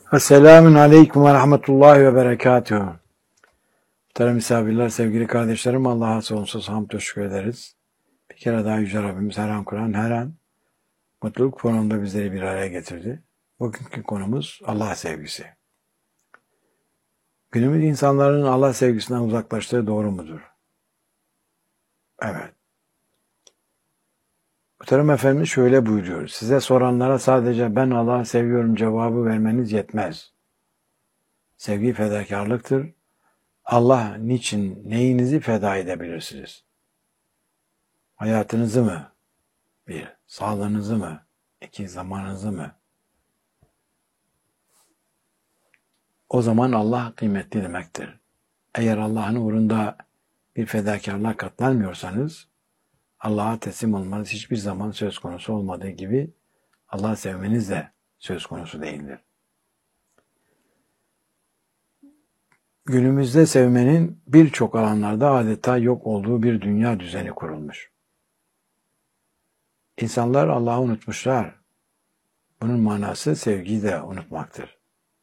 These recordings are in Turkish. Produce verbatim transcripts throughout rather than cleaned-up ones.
Esselamun Aleyküm ve Rahmetullahi ve Berekatuhu. Muhterem misafirler, sevgili kardeşlerim, Allah'a sonsuz hamd ve şükür ederiz. Bir kere daha Yüce Rabbimiz her an Kur'an, her an mutluluk fonunda bizleri bir araya getirdi. Bugünkü konumuz Allah sevgisi. Günümüz insanların Allah sevgisinden uzaklaştığı doğru mudur? Evet. Muhterem Efendimiz şöyle buyuruyor. Size soranlara sadece ben Allah'ı seviyorum cevabı vermeniz yetmez. Sevgi fedakarlıktır. Allah niçin, neyinizi feda edebilirsiniz? Hayatınızı mı? Bir, sağlığınızı mı? İki, zamanınızı mı? O zaman Allah kıymetli demektir. Eğer Allah'ın uğrunda bir fedakarlığa katlanmıyorsanız, Allah'a teslim olmanız hiçbir zaman söz konusu olmadığı gibi Allah'ı sevmeniz de söz konusu değildir. Günümüzde sevmenin birçok alanlarda adeta yok olduğu bir dünya düzeni kurulmuş. İnsanlar Allah'ı unutmuşlar. Bunun manası sevgiyi de unutmaktır.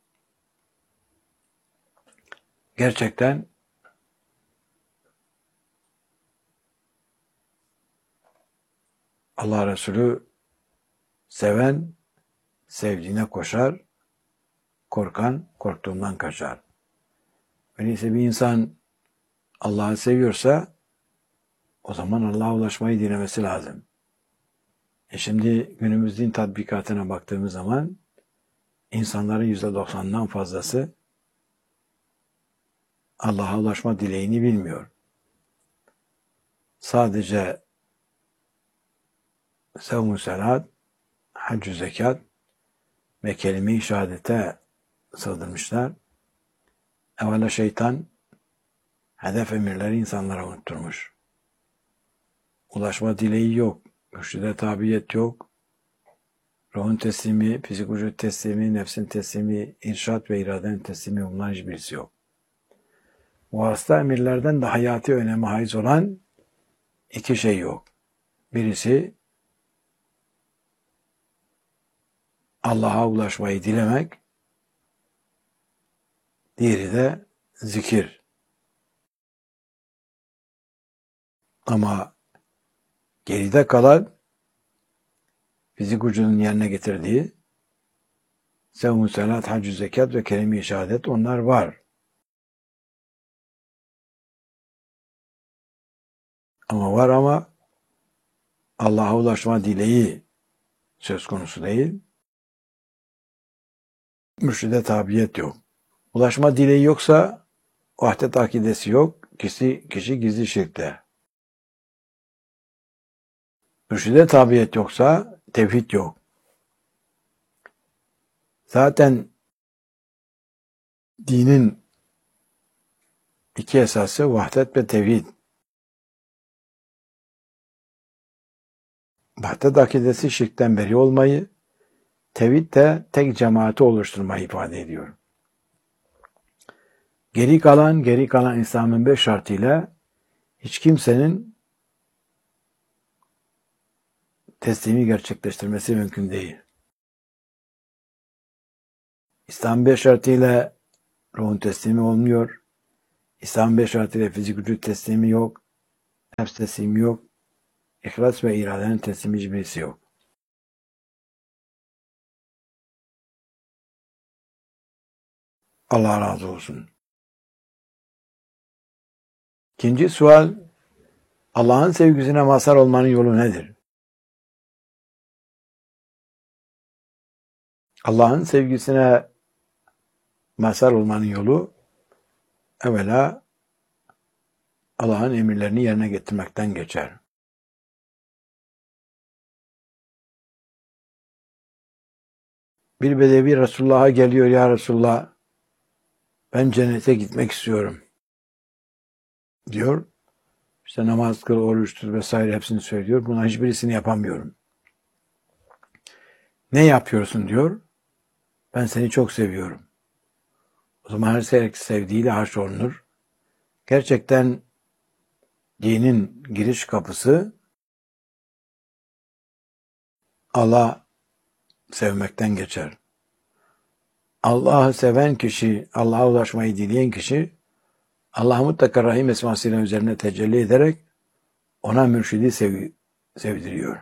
Gerçekten Allah Resulü seven sevdiğine koşar, korkan korktuğundan kaçar. Öyleyse bir insan Allah'ı seviyorsa o zaman Allah'a ulaşmayı dilemesi lazım. E şimdi günümüz din tatbikatına baktığımız zaman insanların yüzde doksanından fazlası Allah'a ulaşma dileğini bilmiyor. Sadece sevm-ü selat, hac-ü zekat ve kelime-i şehadete sığdırmışlar. Evvela şeytan hedef emirleri insanlara unutturmuş. Ulaşma dileği yok, mürşide tabiyet yok, ruhun teslimi, fizik vücut teslimi, nefsin teslimi, irşat ve iradenin teslimi bunların hiçbirisi yok. Vasıta emirlerden de hayati öneme haiz olan iki şey yok. Birisi Allah'a ulaşmayı dilemek, diğeri de zikir. Ama geride kalan fizik vücudun yerine getirdiği sevm-ü selat, hac-ü zekat ve kelime-i şehadet onlar var. Ama var ama Allah'a ulaşma dileği söz konusu değil. Mürşide tabiyet yok. Ulaşma dileği yoksa vahdet akidesi yok. Kişi, kişi gizli şirkte. Mürşide tabiyet yoksa tevhid yok. Zaten dinin iki esası vahdet ve tevhid. Vahdet akidesi şirkten beri olmayı, tevhid de tek cemaati oluşturmayı ifade ediyor. Geri kalan, geri kalan İslam'ın beş şartıyla hiç kimsenin teslimi gerçekleştirmesi mümkün değil. İslam beş şartıyla ruhun teslimi olmuyor. İslam beş şartıyla fizik vücut teslimi yok. Nefs teslimi yok. İhlas ve iradenin teslimi hiçbirisi yok. Allah razı olsun. İkinci sual, Allah'ın sevgisine mazhar olmanın yolu nedir? Allah'ın sevgisine mazhar olmanın yolu, evvela Allah'ın emirlerini yerine getirmekten geçer. Bir bedevi Resulullah'a geliyor, ya Resulullah, ben cennete gitmek istiyorum diyor. İşte namaz kıl, oruç tut vesaire hepsini söylüyor. Buna hiçbirisini yapamıyorum. Ne yapıyorsun diyor. Ben seni çok seviyorum. O zaman her sevdiğiyle haşrolunur. Gerçekten dinin giriş kapısı Allah sevmekten geçer. Allah'ı seven kişi, Allah'a ulaşmayı dileyen kişi, Allah mutlaka Rahim esmasıyla üzerine tecelli ederek ona mürşidi sev sevdiriyor.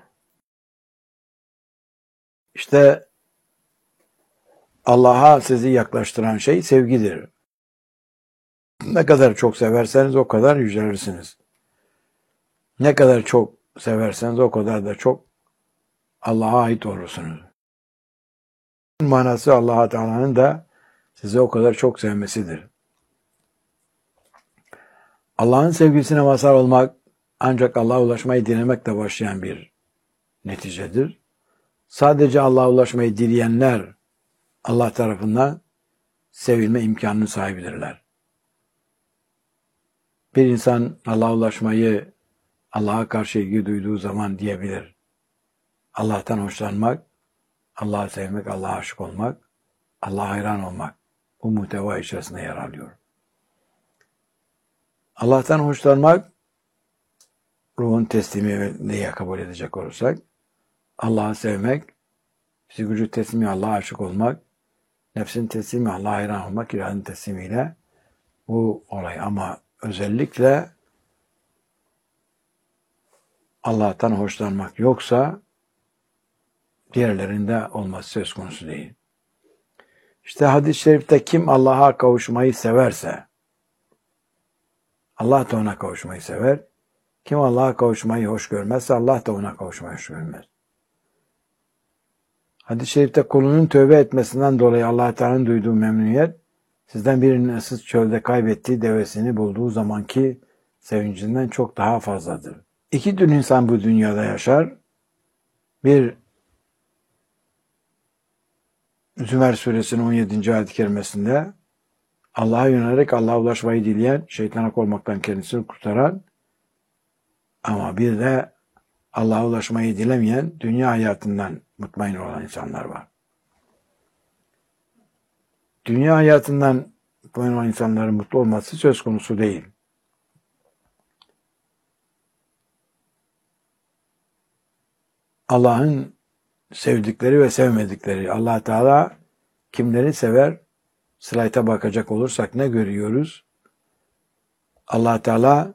İşte Allah'a sizi yaklaştıran şey sevgidir. Ne kadar çok severseniz o kadar yücelirsiniz. Ne kadar çok severseniz o kadar da çok Allah'a ait olursunuz. Manası Allah Teala'nın da sizi o kadar çok sevmesidir. Allah'ın sevgisine mazhar olmak ancak Allah'a ulaşmayı dilemekle başlayan bir neticedir. Sadece Allah'a ulaşmayı dileyenler Allah tarafından sevilme imkanının sahibidirler. Bir insan Allah'a ulaşmayı Allah'a karşı ilgi duyduğu zaman diyebilir. Allah'tan hoşlanmak, Allah'ı sevmek, Allah'a aşık olmak, Allah'a hayran olmak. Bu muhteva içerisinde yer alıyor. Allah'tan hoşlanmak, ruhun teslimi diye kabul edecek olursak, Allah'ı sevmek, fizik vücut teslimi Allah'a aşık olmak, nefsin teslimi Allah'a hayran olmak, iradenin teslimiyle bu olay. Ama özellikle Allah'tan hoşlanmak yoksa diğerlerinde olması söz konusu değil. İşte hadis-i şerifte kim Allah'a kavuşmayı severse Allah da ona kavuşmayı sever. Kim Allah'a kavuşmayı hoş görmezse Allah da ona kavuşmayı hoş görmez. Hadis-i şerifte kulunun tövbe etmesinden dolayı Allah Teala'nın duyduğu memnuniyet sizden birinin ıssız çölde kaybettiği devesini bulduğu zamanki sevincinden çok daha fazladır. İki tür insan bu dünyada yaşar. Bir, Zümer suresinin on yedinci ayet-i kerimesinde Allah'a yönelerek Allah'a ulaşmayı dileyen, şeytana olmaktan kendisini kurtaran, ama bir de Allah'a ulaşmayı dilemeyen, dünya hayatından mutmain olan insanlar var. Dünya hayatından mutmain olan insanların mutlu olması söz konusu değil. Allah'ın sevdikleri ve sevmedikleri, Allah Teala kimleri sever? Slayta bakacak olursak ne görüyoruz? Allah Teala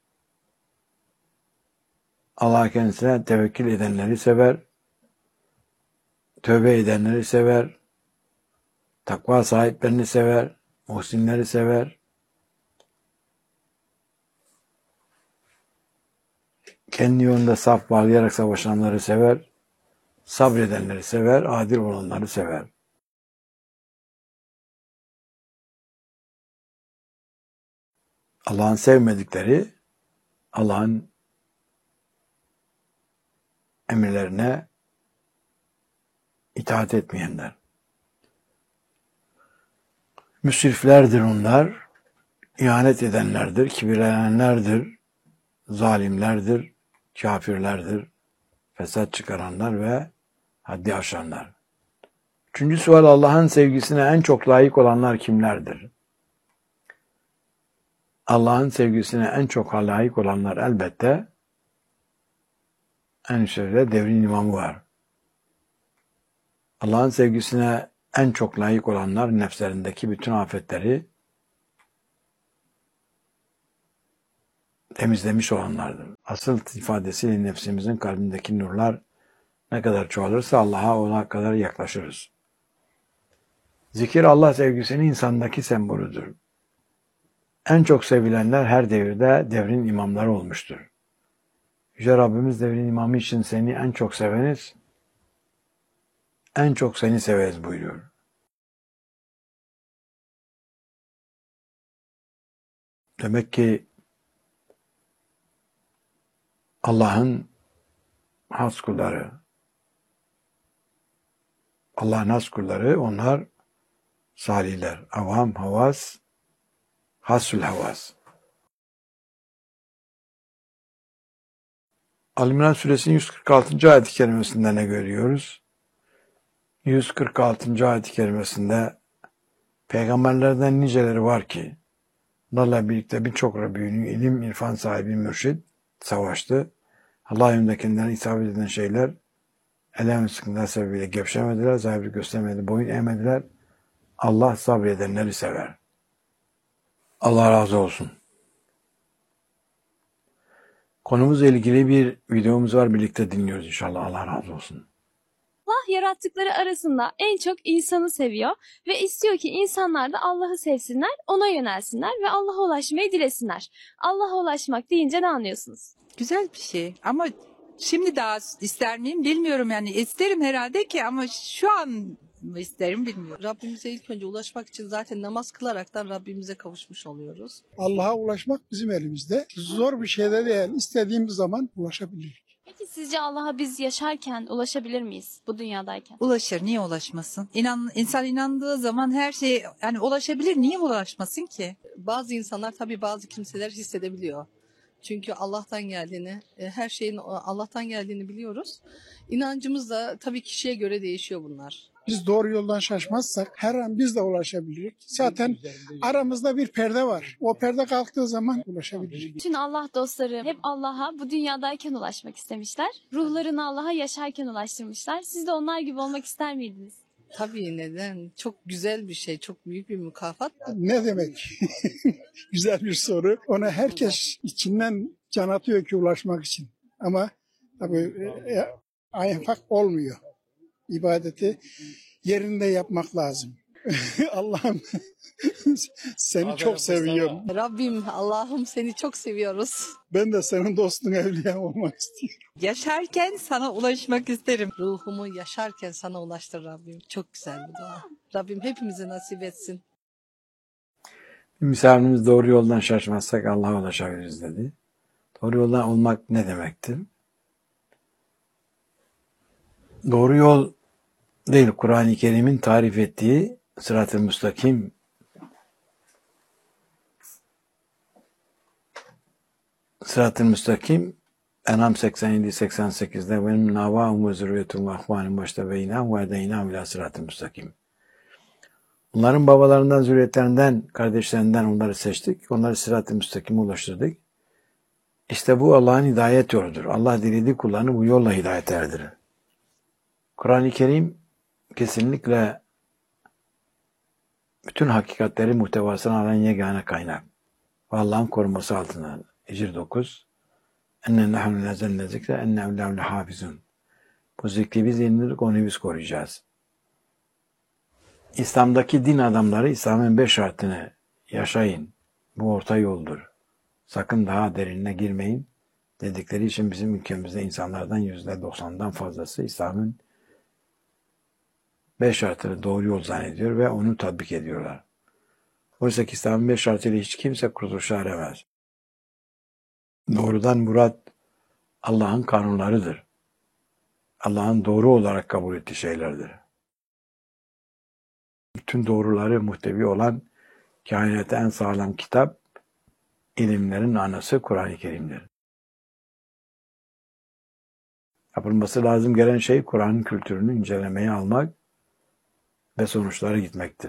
Allah kendisine tevekkül edenleri sever, tövbe edenleri sever, takva sahiplerini sever, muhsinleri sever, kendi yolunda saf bağlayarak savaşanları sever, sabredenleri sever, adil olanları sever. Allah'ın sevmedikleri, Allah'ın emirlerine itaat etmeyenler. Müsriflerdir onlar, ihanet edenlerdir, kibirlenenlerdir, zalimlerdir, kafirlerdir, fesat çıkaranlar ve haddi aşanlar. Üçüncü sual, Allah'ın sevgisine en çok layık olanlar kimlerdir? Allah'ın sevgisine en çok layık olanlar elbette en üstte devrin imamı var. Allah'ın sevgisine en çok layık olanlar nefslerindeki bütün afetleri temizlemiş olanlardır. Asıl ifadesiyle nefsimizin kalbindeki nurlar ne kadar çoğalırsa Allah'a ona kadar yaklaşırız. Zikir Allah sevgisinin insandaki sembolüdür. En çok sevilenler her devirde devrin imamları olmuştur. Yüce Rabbimiz devrin imamı için seni en çok seveniz, en çok seni severiz buyuruyor. Demek ki Allah'ın has kulları, Allah'ın has kulları, onlar salihler, avam, havas, hasül havas. Al-İmran suresinin yüz kırk altıncı ayet-i kerimesinde ne görüyoruz? yüz kırk altıncı ayet-i kerimesinde peygamberlerden niceleri var ki onlarla birlikte birçok Rabbinin ilim, irfan sahibi mürşid savaştı. Allah yolunda kendilerine isabet eden şeyler elem ve sıkıntılar sebebiyle gevşemediler, zahiri göstermedi, boyun eğmediler. Allah sabredenleri sever. Allah razı olsun. Konumuzla ilgili bir videomuz var. Birlikte dinliyoruz inşallah. Allah razı olsun. Allah yarattıkları arasında en çok insanı seviyor ve istiyor ki insanlar da Allah'ı sevsinler, ona yönelsinler ve Allah'a ulaşmayı dilesinler. Allah'a ulaşmak deyince ne anlıyorsunuz? Güzel bir şey ama şimdi daha ister miyim bilmiyorum, yani isterim herhalde ki, ama şu an mı isterim bilmiyorum. Rabbimize ilk önce ulaşmak için zaten namaz kılaraktan Rabbimize kavuşmuş oluyoruz. Allah'a ulaşmak bizim elimizde. Zor bir şey de değil. İstediğimiz zaman ulaşabiliriz. Peki sizce Allah'a biz yaşarken ulaşabilir miyiz bu dünyadayken? Ulaşır, niye ulaşmasın? İnan, insan inandığı zaman her şey yani ulaşabilir, niye ulaşmasın ki? Bazı insanlar tabii bazı kimseler hissedebiliyor. Çünkü Allah'tan geldiğini, e, her şeyin Allah'tan geldiğini biliyoruz. İnancımız da tabii kişiye göre değişiyor bunlar. Biz doğru yoldan şaşmazsak her an biz de ulaşabiliriz. Zaten aramızda bir perde var. O perde kalktığı zaman ulaşabiliriz. Bütün Allah dostları hep Allah'a bu dünyadayken ulaşmak istemişler. Ruhlarını Allah'a yaşarken ulaştırmışlar. Siz de onlar gibi olmak ister miydiniz? Tabii, neden? Çok güzel bir şey, çok büyük bir mükafat. Ne demek? Güzel bir soru. Ona herkes içinden can atıyor ki ulaşmak için. Ama tabii e, ayafak olmuyor. İbadeti yerinde yapmak lazım. Allah'ım seni çok seviyorum. Rabbim, Allah'ım seni çok seviyoruz. Ben de senin dostun, evliyan olmak istiyorum. Yaşarken sana ulaşmak isterim. Ruhumu yaşarken sana ulaştır Rabbim. Çok güzel bir dua. Rabbim hepimize nasip etsin. Misafirimiz doğru yoldan şaşmazsak Allah'a ulaşabiliriz dedi. Doğru yoldan olmak ne demektir? Doğru yol değil, Kur'an-ı Kerim'in tarif ettiği sırat-ı müstakim sırat-ı müstakim En'am seksen yedi seksen sekizde benim navâhum ve zürriyetum ve ahvanim başta beynâhum ve edeynâhum ilâ sırat-ı müstakim. Onların babalarından, zürriyetlerinden, kardeşlerinden onları seçtik. Onları sırat-ı müstakime ulaştırdık. İşte bu Allah'ın hidayet yoludur. Allah dilediği kullarını bu yolla hidayet erdirir. Kur'an-ı Kerim kesinlikle bütün hakikatleri muhtevasına alan yegane kaynak. Ve Allah'ın koruması altında. Hicr dokuz. Enne nehnu nezzelne zikre enne evlâhu lehâfizun. Bu zikri biz indirdik, onu biz koruyacağız. İslam'daki din adamları İslam'ın beş şartını yaşayın. Bu orta yoldur. Sakın daha derinine girmeyin dedikleri için bizim ülkemizde insanlardan yüzde doksandan fazlası İslam'ın beş şartını doğru yol zannediyor ve onu tatbik ediyorlar. Oysa ki İslam'ın beş şartıyla hiç kimse kurtuluşa eremez. Doğrudan murat Allah'ın kanunlarıdır. Allah'ın doğru olarak kabul ettiği şeylerdir. Bütün doğruları muhtevi olan kainata en sağlam kitap, ilimlerin anası Kur'an-ı Kerim'dir. Yapılması lazım gelen şey Kur'an'ın kültürünü incelemeye almak ve sonuçlara gitmektir.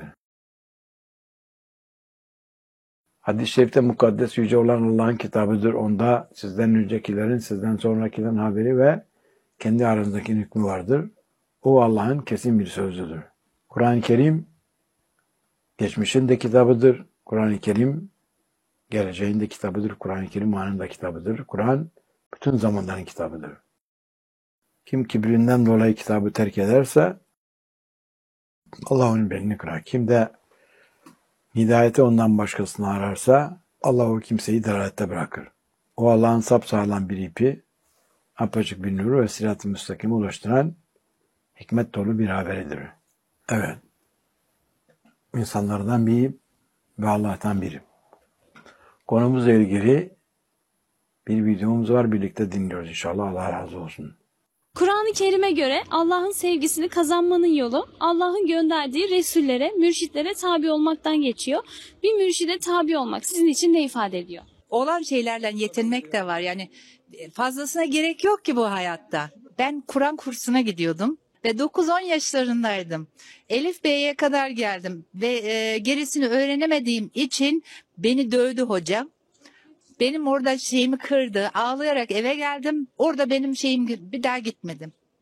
Hadis-i şerifte mukaddes yüce olan Allah'ın kitabıdır. Onda sizden öncekilerin, sizden sonrakilerin haberi ve kendi aranızdaki hükmü vardır. O Allah'ın kesin bir sözüdür. Kur'an-ı Kerim geçmişin de kitabıdır. Kur'an-ı Kerim geleceğin de kitabıdır. Kur'an-ı Kerim anın da kitabıdır. Kur'an bütün zamanların kitabıdır. Kim kibrinden dolayı kitabı terk ederse Allah onun belini kırar. Kim de hidayeti ondan başkasını ararsa Allah o kimseyi dalalette bırakır. O Allah'ın sapsağlam bir ipi, apaçık bir nuru ve sırat-ı müstakime ulaştıran hikmet dolu bir haberidir. Evet. İnsanlardan biri ve Allah'tan biri. Konumuzla ilgili bir videomuz var. Birlikte dinliyoruz inşallah. Allah razı olsun. Kur'an-ı Kerim'e göre Allah'ın sevgisini kazanmanın yolu Allah'ın gönderdiği Resullere, mürşitlere tabi olmaktan geçiyor. Bir mürşide tabi olmak sizin için ne ifade ediyor? Olan şeylerle yetinmek de var. Yani fazlasına gerek yok ki bu hayatta. Ben Kur'an kursuna gidiyordum ve dokuz on yaşlarındaydım. Elif B'ye kadar geldim ve e, gerisini öğrenemediğim için beni dövdü hocam. Benim orada şeyimi kırdı. Ağlayarak eve geldim. Orada benim şeyim bir daha gitmedim.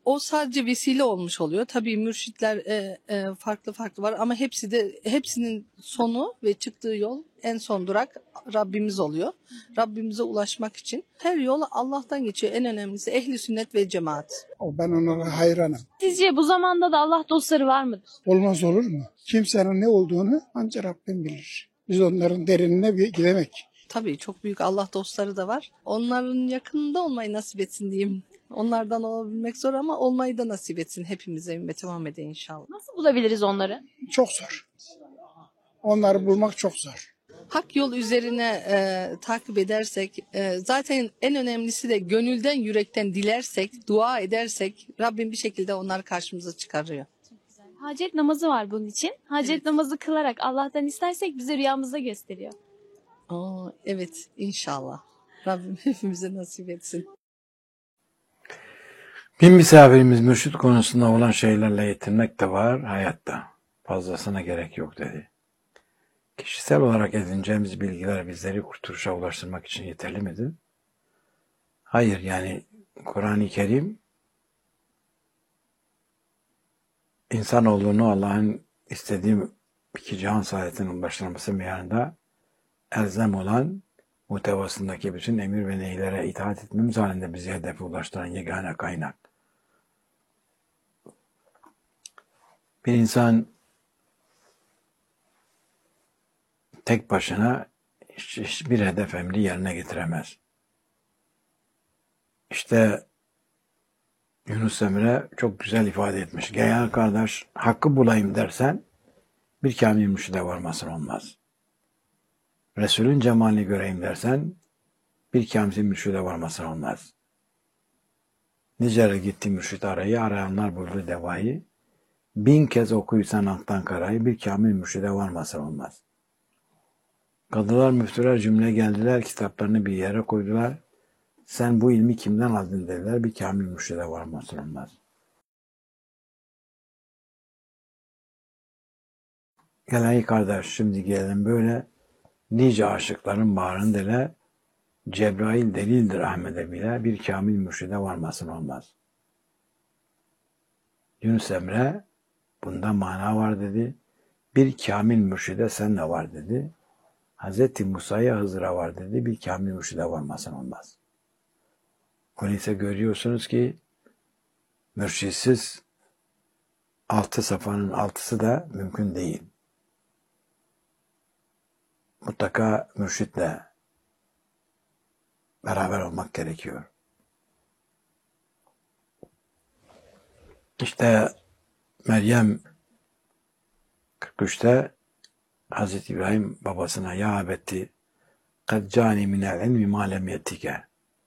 o sadece vesile olmuş oluyor. Tabii mürşitler e, e, farklı farklı var ama hepsi de hepsinin sonu ve çıktığı yol, en son durak Rabbimiz oluyor. Rabbimize ulaşmak için her yol Allah'tan geçiyor. En önemlisi ehli sünnet ve cemaat. O ben onlara hayranım. Sizce bu zamanda da Allah dostları var mıdır? Olmaz olur mu? Kimsenin ne olduğunu ancak Rabbim bilir. Biz onların derinine bir gidemek. Tabii çok büyük Allah dostları da var. Onların yakınında olmayı nasip etsin diyeyim. Onlardan olabilmek zor ama olmayı da nasip etsin hepimize, ümmeti Muhammed'e inşallah. Nasıl bulabiliriz onları? Çok zor. Onları bulmak çok zor. Hak yol üzerine e, takip edersek, e, zaten en önemlisi de gönülden, yürekten dilersek, dua edersek Rabbim bir şekilde onları karşımıza çıkarıyor. Hacet namazı var bunun için. Hacet Evet. namazı kılarak Allah'tan istersek bize rüyamızda gösteriyor. Aa, evet inşallah. Rabbim hepimize nasip etsin. Bir misafirimiz mürşit konusunda olan şeylerle yetinmek de var hayatta. Fazlasına gerek yok dedi. Kişisel olarak edineceğimiz bilgiler bizleri kurtuluşa ulaştırmak için yeterli midir? Hayır, yani Kur'an-ı Kerim insanoğlunu Allah'ın istediği iki cihan saadetine ulaştırması meyanında elzem olan muhtevasındaki bütün emir ve neylere itaat etmemiz halinde bizi hedefe ulaştıran yegane kaynak. Bir insan tek başına hiçbir hedef emri yerine getiremez. İşte Yunus Emre çok güzel ifade etmiş. Gel kardeş, hakkı bulayım dersen bir kamil mürşide varmasın olmaz. Resulün cemalini göreyim dersen bir kamil mürşide varmasın olmaz. Nice gitti mürşit arayı, arayanlar buldu devayı. Bin kez okuysan alttan karayı, bir kamil mürşide varmasın olmaz. Kadılar, müftüler cümle geldiler, kitaplarını bir yere koydular. Sen bu ilmi kimden aldın dediler, bir kamil mürşide varmasın olmaz. Gel ey kardeş, şimdi gelelim böyle nice aşıkların bağrındele Cebrail delildir Ahmet'e bile, bir kamil mürşide varmasın olmaz. Yunus Emre bunda mana var dedi. Bir kamil mürşide sen de var dedi. Hazreti Musa'ya, Hızır'a var dedi. Bir kamil mürşide varmasın olmaz. Öyleyse görüyorsunuz ki mürşitsiz altı safanın altısı da mümkün değil. Mutlaka mürşitle beraber olmak gerekiyor. İşte Meryem kırk üçte Hazreti İbrahim babasına ya abetti kad cani minel ilmi ma lem yettike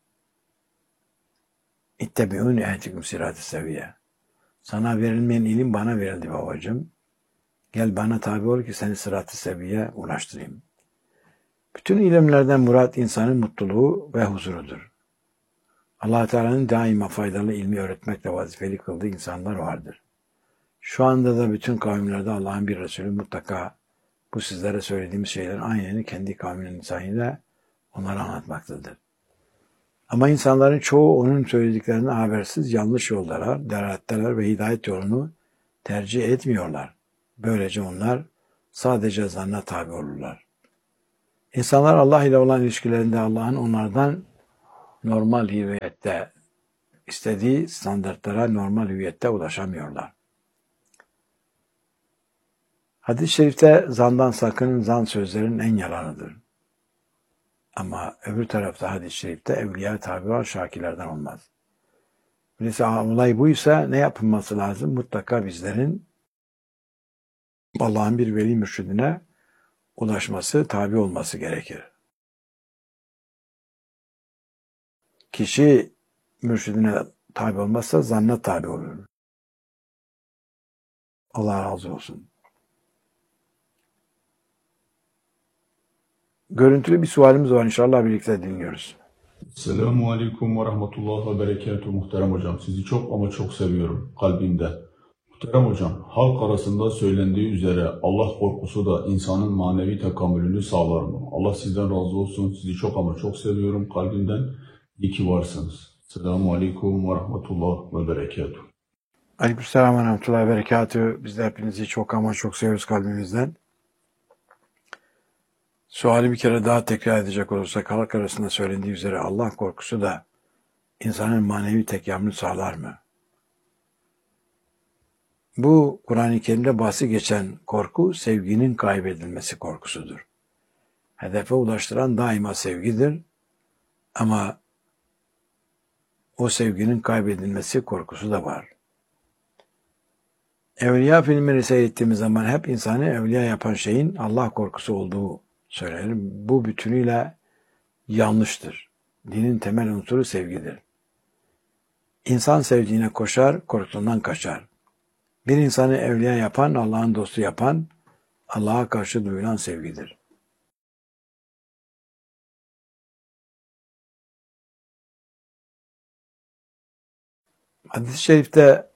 ittebi'uni ehdikum sirat-ı seviye. Sana verilmeyen ilim bana verildi babacığım. Gel bana tabi ol ki seni sırat-ı seviye ulaştırayım. Bütün ilimlerden murat insanın mutluluğu ve huzurudur. Allah Teala'nın daima faydalı ilmi öğretmekle vazifeli kıldığı insanlar vardır. Şu anda da bütün kavimlerde Allah'ın bir Resulü mutlaka bu sizlere söylediğimiz şeylerin aynını kendi kavminin insanıyla onlara anlatmaktadır. Ama insanların çoğu onun söylediklerine habersiz yanlış yoldalar, delaletteler ve hidayet yolunu tercih etmiyorlar. Böylece onlar sadece zanna tabi olurlar. İnsanlar Allah ile olan ilişkilerinde Allah'ın onlardan normal hüviyette istediği standartlara normal hüviyette ulaşamıyorlar. Hadis-i şerifte zandan sakının, zan sözlerin en yalanıdır. Ama öbür tarafta hadis-i şerifte evliya tabi var, şakirlerden olmaz. Mesela olay buysa ne yapılması lazım? Mutlaka bizlerin Allah'ın bir veli mürşidine ulaşması, tabi olması gerekir. Kişi mürşidine tabi olmazsa zanna tabi olur. Allah razı olsun. Görüntülü bir sualimiz var, inşallah birlikte dinliyoruz. Selamun Aleyküm ve Rahmetullah ve Berekatuhu muhterem hocam. Sizi çok ama çok seviyorum kalbimde. Muhterem hocam, halk arasında söylendiği üzere Allah korkusu da insanın manevi tekamülünü sağlar mı? Allah sizden razı olsun. Sizi çok ama çok seviyorum kalbimden. İyi ki varsınız. Selamun Aleyküm ve Rahmetullah ve Berekatuhu. Aleykümselam ve rahmetullahi ve berekatühü. Biz de hepinizi çok ama çok seviyoruz kalbimizden. Suali bir kere daha tekrar edecek olursak, halk arasında söylendiği üzere Allah korkusu da insanın manevi tekamülünü sağlar mı? Bu Kur'an-ı Kerim'de bahsi geçen korku, sevginin kaybedilmesi korkusudur. Hedefe ulaştıran daima sevgidir ama o sevginin kaybedilmesi korkusu da var. Evliya filmleri seyrettiğimiz zaman hep insanı evliya yapan şeyin Allah korkusu olduğu söylenir. Bu bütünüyle yanlıştır. Dinin temel unsuru sevgidir. İnsan sevdiğine koşar, korktuğundan kaçar. Bir insanı evliya yapan, Allah'ın dostu yapan, Allah'a karşı duyulan sevgidir. Hadis-i şerifte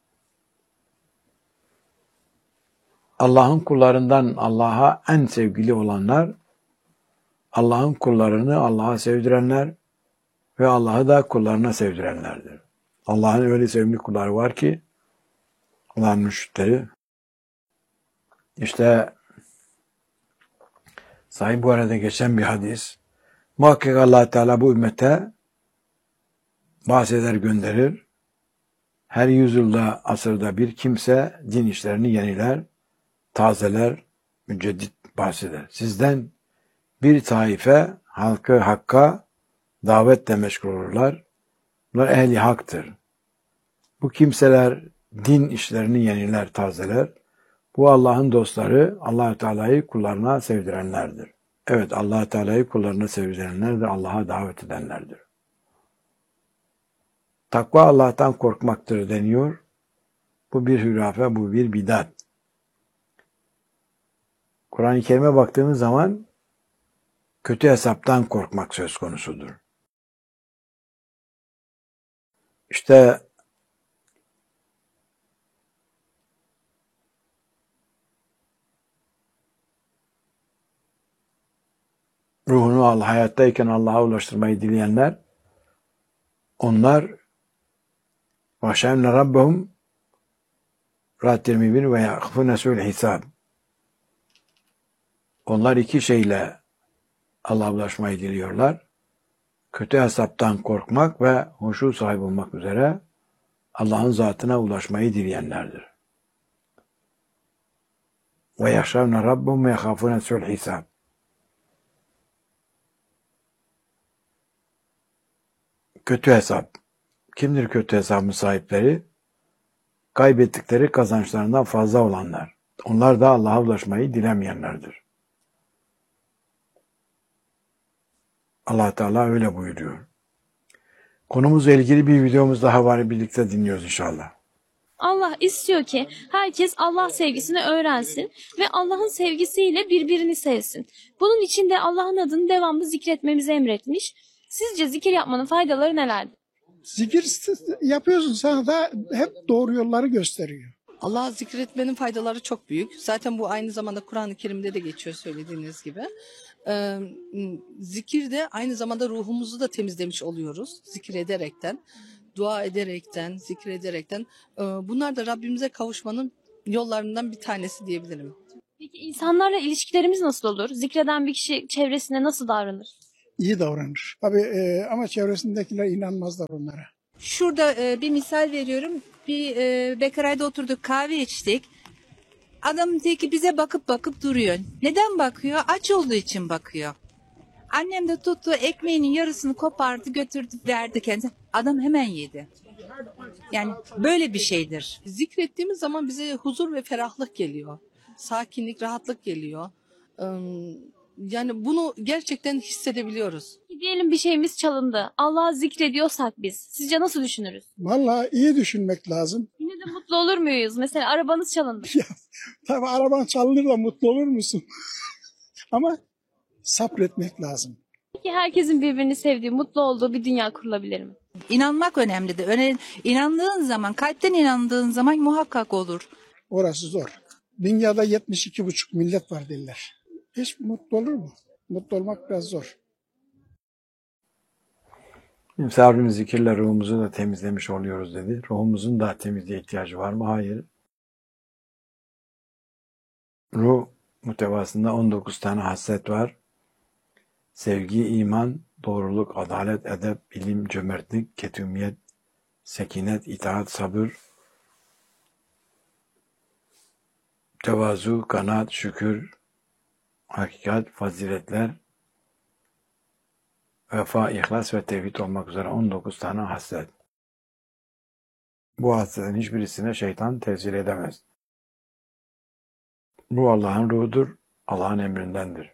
Allah'ın kullarından Allah'a en sevgili olanlar, Allah'ın kullarını Allah'a sevdirenler ve Allah'ı da kullarına sevdirenlerdir. Allah'ın öyle sevimli kulları var ki, Allah'ın mürşitleri. İşte Sahih Buhari'de geçen bir hadis. Muhakkak Allah Teala bu ümmete bahseder gönderir. Her yüzyılda, asırda bir kimse din işlerini yeniler, tazeler, müceddit bahseder. Sizden bir taife halkı hakka davetle meşgul olurlar. Bunlar ehli haktır. Bu kimseler din işlerini yeniler, tazeler. Bu Allah'ın dostları, Allah-u Teala'yı kullarına sevdirenlerdir. Evet, Allah-u Teala'yı kullarına sevdirenlerdir, Allah'a davet edenlerdir. Takva Allah'tan korkmaktır deniyor. Bu bir hürafe, bu bir bidat. Kur'an-ı Kerim'e baktığımız zaman kötü hesaptan korkmak söz konusudur. İşte ruhunu Allah hayattayken Allah'a ulaştırmayı dileyenler, onlar وَشَاَمْنَ رَبَّهُمْ Rahat yirmi bir ve يَخْفُونَ سُوءَ الْحِسَابِ Onlar iki şeyle Allah'a ulaşmayı diliyorlar. Kötü hesaptan korkmak ve huşu sahibi olmak üzere Allah'ın zatına ulaşmayı dileyenlerdir. وَيَخْشَوْنَ رَبَّهُمْ وَيَخَافُونَ سُوءَ الْحِسَابِ Kötü hesap. Kimdir kötü hesabın sahipleri? Kaybettikleri kazançlarından fazla olanlar. Onlar da Allah'a ulaşmayı dilemeyenlerdir. Allah Teala öyle buyuruyor. Konumuzla ilgili bir videomuz daha var, birlikte dinliyoruz inşallah. Allah istiyor ki herkes Allah sevgisini öğrensin ve Allah'ın sevgisiyle birbirini sevsin. Bunun için de Allah'ın adını devamlı zikretmemizi emretmiş. Sizce zikir yapmanın faydaları nelerdir? Zikir yapıyorsun, sana da hep doğru yolları gösteriyor. Allah'ı zikretmenin faydaları çok büyük. Zaten bu aynı zamanda Kur'an-ı Kerim'de de geçiyor söylediğiniz gibi. Ee, zikir de aynı zamanda ruhumuzu da temizlemiş oluyoruz. Zikir ederekten, dua ederekten, zikir ederekten. Ee, bunlar da Rabbimize kavuşmanın yollarından bir tanesi diyebilirim. Peki insanlarla ilişkilerimiz nasıl olur? Zikreden bir kişi çevresine nasıl davranır? İyi davranır. Tabii e, ama çevresindekiler inanmazlar onlara. Şurada e, bir misal veriyorum. Bir e, bekarayda oturduk, kahve içtik. Adam teki bize bakıp bakıp duruyor. Neden bakıyor? Aç olduğu için bakıyor. Annem de tuttu, ekmeğinin yarısını kopardı, götürdü, verdi kendine. Adam hemen yedi. Yani böyle bir şeydir. Zikrettiğimiz zaman bize huzur ve ferahlık geliyor. Sakinlik, rahatlık geliyor. Ee, yani bunu gerçekten hissedebiliyoruz. Diyelim bir şeyimiz çalındı. Allah'ı zikrediyorsak biz. Sizce nasıl düşünürüz? Vallahi iyi düşünmek lazım. Yine de mutlu olur muyuz? Mesela arabanız çalındı. Tabii araban çalınır da mutlu olur musun? Ama sabretmek lazım. Peki herkesin birbirini sevdiği, mutlu olduğu bir dünya kurulabilir mi? İnanmak önemlidir. Öne, inandığın zaman, kalpten inandığın zaman muhakkak olur. Orası zor. Dünyada yetmiş iki buçuk millet var derler. Hiç mutlu olur mu? Mutlu olmak biraz zor. Sabrimiz zikirle ruhumuzu da temizlemiş oluyoruz dedi. Ruhumuzun da temizliğe ihtiyacı var mı? Hayır. Ruh muhtevasında on dokuz tane haslet var. Sevgi, iman, doğruluk, adalet, edep, bilim, cömertlik, ketumiyet, sekinet, itaat, sabır, tevazu, kanaat, şükür, hakikat, faziletler, vefa, ihlas ve tevhid olmak üzere on dokuz tane haslet. Bu hasletin hiçbirisine şeytan tesir edemez. Bu Allah'ın ruhudur, Allah'ın emrindendir.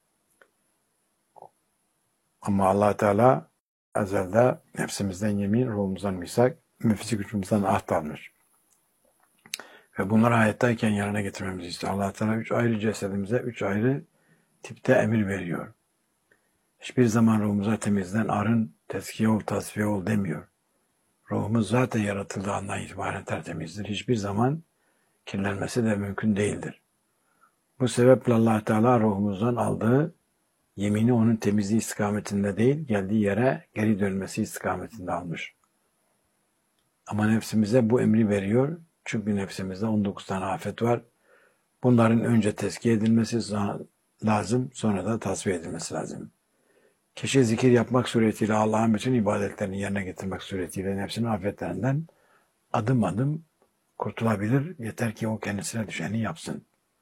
Ama Allah Teala ezelde nefsimizden yemin, ruhumuzdan misak, nefsi gücümüzden ahd almış. Ve bunları hayattayken yerine getirmemizi istiyor. Allah Teala üç ayrı cesedimize, üç ayrı tipte emir veriyor. Hiçbir zaman ruhumuza temizlen, arın, tezkiye ol, tasfiye ol demiyor. Ruhumuz zaten yaratıldığı andan itibaren tertemizdir. Hiçbir zaman kirlenmesi de mümkün değildir. Bu sebeple Allah Teala ruhumuzdan aldığı yemini onun temizliği istikametinde değil, geldiği yere geri dönmesi istikametinde almış. Ama nefsimize bu emri veriyor. Çünkü nefsimizde on dokuz tane afet var. Bunların önce tezkiye edilmesi lazım, sonra da tasfiye edilmesi lazım. Kişi zikir yapmak suretiyle Allah'ın bütün ibadetlerini yerine getirmek suretiyle nefsinin afetlerinden adım adım kurtulabilir. Yeter ki o kendisine düşeni yapsın.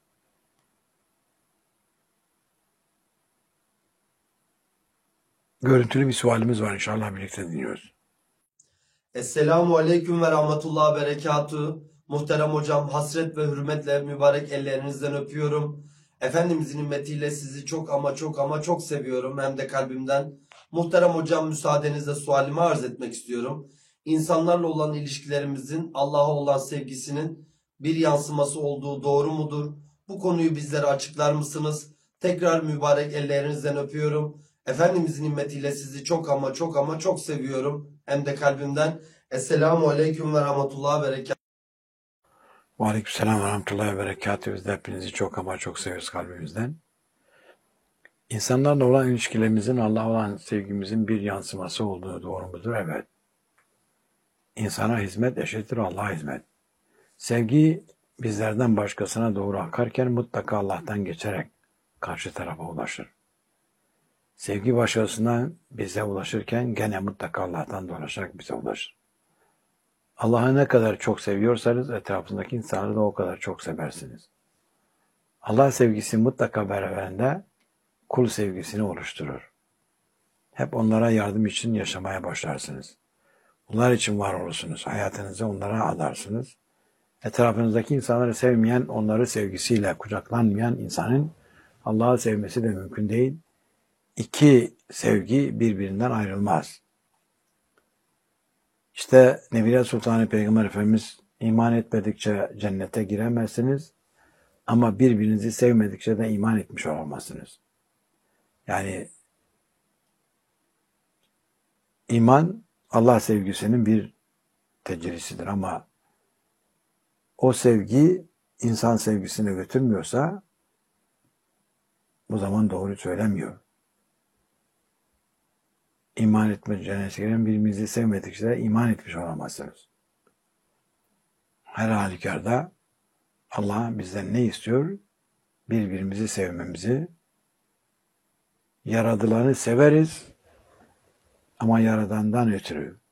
Görüntülü bir sualimiz var, inşallah birlikte dinliyoruz. Esselamu Aleyküm ve Rahmetullah ve Berekatuhu. Muhterem hocam, hasret ve hürmetle mübarek ellerinizden öpüyorum. Efendimizin himmetiyle sizi çok ama çok ama çok seviyorum, hem de kalbimden. Muhterem hocam, müsaadenizle sualimi arz etmek istiyorum. İnsanlarla olan ilişkilerimizin Allah'a olan sevgisinin bir yansıması olduğu doğru mudur? Bu konuyu bizlere açıklar mısınız? Tekrar mübarek ellerinizden öpüyorum. Efendimizin himmetiyle sizi çok ama çok ama çok seviyorum, hem de kalbimden. Esselamu Aleyküm ve Rahmetullah ve Berekatuhu. Ve Aleykümselam ve Rahmetullahi ve Berekatuhu. Biz de hepinizi çok ama çok seviyoruz kalbimizden. İnsanlarla olan ilişkilerimizin Allah'a olan sevgimizin bir yansıması olduğu doğru mudur? Evet. İnsana hizmet eşittir Allah'a hizmet. Sevgi bizlerden başkasına doğru akarken mutlaka Allah'tan geçerek karşı tarafa ulaşır. Sevgi başkasından bize ulaşırken gene mutlaka Allah'tan dolaşarak bize ulaşır. Allah'ı ne kadar çok seviyorsanız etrafındaki insanları da o kadar çok seversiniz. Allah sevgisi mutlaka beraberinde kul sevgisini oluşturur. Hep onlara yardım için yaşamaya başlarsınız. Onlar için var olursunuz. Hayatınızı onlara adarsınız. Etrafınızdaki insanları sevmeyen, onları sevgisiyle kucaklanmayan insanın Allah'ı sevmesi de mümkün değil. İki sevgi birbirinden ayrılmaz. İşte Nebiler Sultanı Peygamber Efendimiz iman etmedikçe cennete giremezsiniz ama birbirinizi sevmedikçe de iman etmiş olamazsınız. Yani iman Allah sevgisinin bir tecellisidir ama o sevgi insan sevgisine götürmüyorsa bu zaman doğru söylemiyor. İman etme cennete giren birbirinizi sevmedikçe de iman etmiş olamazsınız. Her halükarda Allah bizden ne istiyor? Birbirimizi sevmemizi. Yaradılanı severiz ama Yaradan'dan ötürü